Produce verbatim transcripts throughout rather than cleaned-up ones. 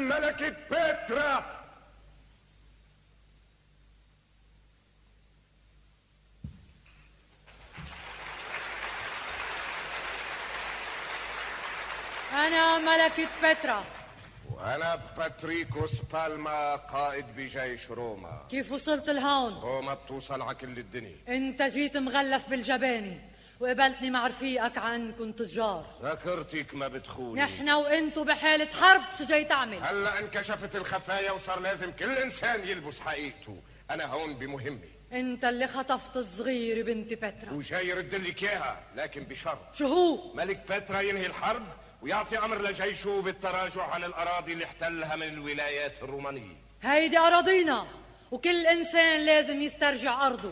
الملكة بيترا. أنا ملكة بيترا. وأنا باتريكوس بالما، قائد بجيش روما. كيف وصلت لهون؟ روما بتوصل على كل الدنيا. أنت جيت مغلف بالجباني وقبلتني مع رفيقك عنكم تجار. ذكرتك ما بتخوني. نحن وانتو بحالة حرب، شو جاي تعمل؟ هلا انكشفت الخفايا وصار لازم كل إنسان يلبس حقيقته. أنا هون بمهمة. أنت اللي خطفت الصغير بنتي بيترا وجاي يرد لك إياها، لكن بشرط. شو هو؟ ملك بيترا ينهي الحرب ويعطي أمر لجيشه بالتراجع عن الأراضي اللي احتلها من الولايات الرومانية. هيدي أراضينا وكل إنسان لازم يسترجع أرضه.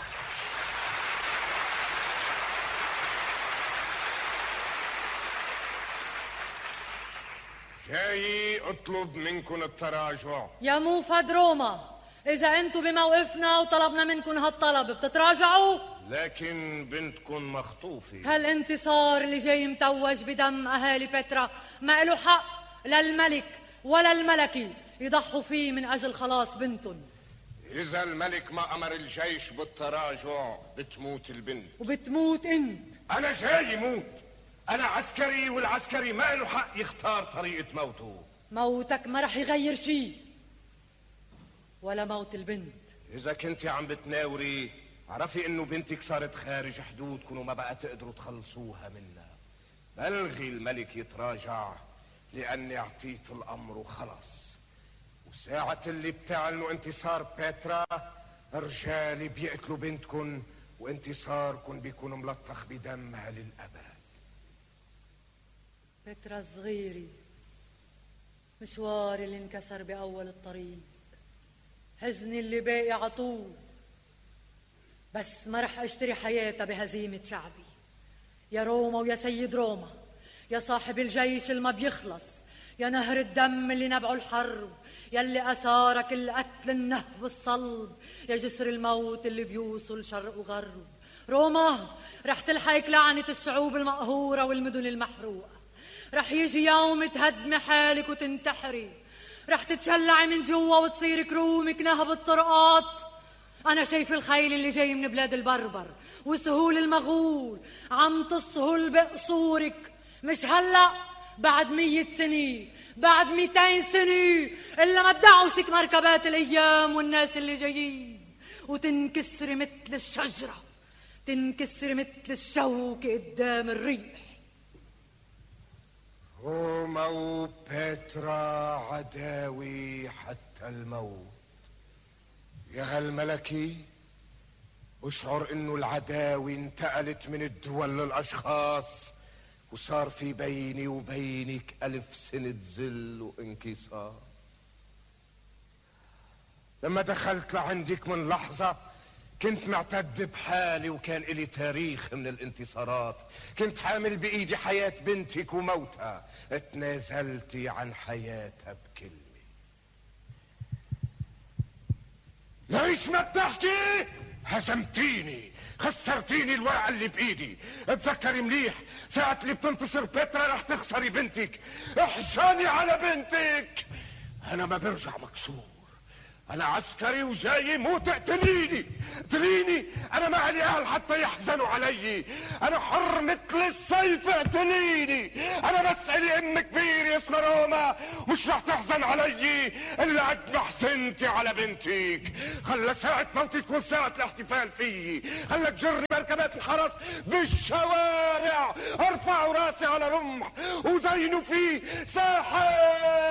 جاي اطلب منكم التراجع. يا موفد روما، إذا أنتو بموقفنا وطلبنا منكم هالطلب بتتراجعوا؟ لكن بنتكم مخطوفة. هالانتصار اللي جاي متوج بدم أهالي بيترا ما له حق للملك ولا الملكي يضحوا فيه من أجل خلاص بنتهم. إذا الملك ما أمر الجيش بالتراجع بتموت البنت. وبتموت أنت. أنا جاي موت. أنا عسكري، والعسكري ما له حق يختار طريقة موته. موتك ما رح يغير شيء ولا موت البنت. إذا كنت عم بتناوري عرفي إنه بنتك صارت خارج حدودكم وما بقى تقدروا تخلصوها منها. بلغي الملك يتراجع لأني أعطيت الأمر وخلص. وساعة اللي بتعلنوا انتصار بيترا رجالي بيقتلوا بنتكن وانتصاركن بيكون ملطخ بدمها للأبد. بيترا صغيري، مشواري اللي انكسر بأول الطريق، حزني اللي باقي عطول، بس ما رح اشتري حياتها بهزيمة شعبي. يا روما ويا سيد روما، يا صاحب الجيش اللي ما بيخلص، يا نهر الدم اللي نبعه الحرب، يلي أثارك القتل النهب الصلب، يا جسر الموت اللي بيوصل شرق وغرب. روما، رح تلحقك لعنة الشعوب المقهورة والمدن المحروقة. رح يجي يوم تهدمي حالك وتنتحري، رح تتشلعي من جوا وتصير كرومك نهب الطرقات. أنا شايف الخيل اللي جاي من بلاد البربر وسهول المغول عم تصهل بقصورك، مش هلأ، بعد مية سنة، بعد ميتين سنة، إلا ما تدعوسك مركبات الأيام والناس اللي جايين وتنكسر مثل الشجرة، تنكسر مثل الشوك قدام الريح. روما وبيترا عداوي حتى الموت. يا هالملكي، اشعر انه العداوي انتقلت من الدول للاشخاص وصار في بيني وبينك ألف سنة ذل وانكسار. لما دخلت لعندك من لحظة كنت معتد بحالي وكان إلي تاريخ من الانتصارات. كنت حامل بإيدي حياة بنتك وموتها، اتنازلتي عن حياتها بكلمة. ليش ما بتحكي؟ هزمتيني، خسرتيني الورقة اللي بإيدي. اتذكري مليح، ساعة اللي بتنتصر بيترا رح تخسري بنتك. احزني على بنتك. أنا ما برجع مكسور، أنا عسكري وجاي مو تقتليني. اقتليني، أنا ما علي أهل حتى يحزنوا علي. أنا حر مثل السيف، اقتليني. أنا بس إلي أم كبير اسمها روما، مش رح تحزن علي إلا قد ما حزنتي على بنتك. خلى ساعة موتي تكون ساعة الاحتفال فيي. خلى تجري مركبات الحرس بالشوارع، ارفعوا راسي على رمح وزينوا فيه ساحة.